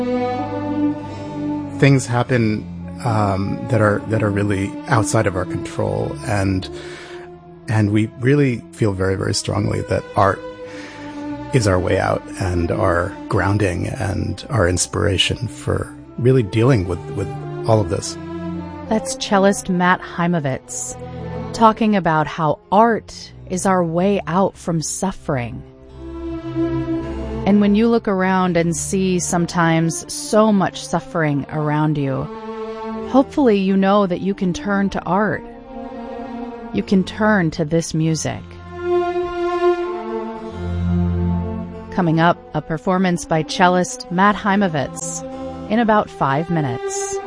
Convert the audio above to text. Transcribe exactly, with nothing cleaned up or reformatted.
Things happen um, that are that are really outside of our control, and and we really feel very, very strongly that art is our way out and our grounding and our inspiration for really dealing with, with all of this. That's cellist Matt Heimovitz talking about how art is our way out from suffering. And when you look around and see sometimes so much suffering around you, hopefully you know that you can turn to art. You can turn to this music. Coming up, a performance by cellist Matt Heimovitz in about five minutes.